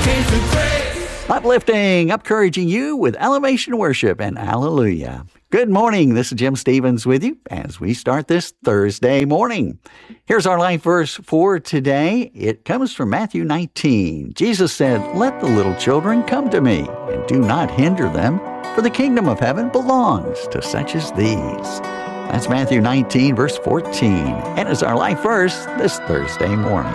Uplifting, encouraging you with elevation worship and hallelujah. Good morning. This is Jim Stevens with you as we start this Thursday morning. Here's our life verse for today. It comes from Matthew 19. Jesus said, "Let the little children come to me, and do not hinder them, for the kingdom of heaven belongs to such as these." That's Matthew 19, verse 14. And is our life verse this Thursday morning.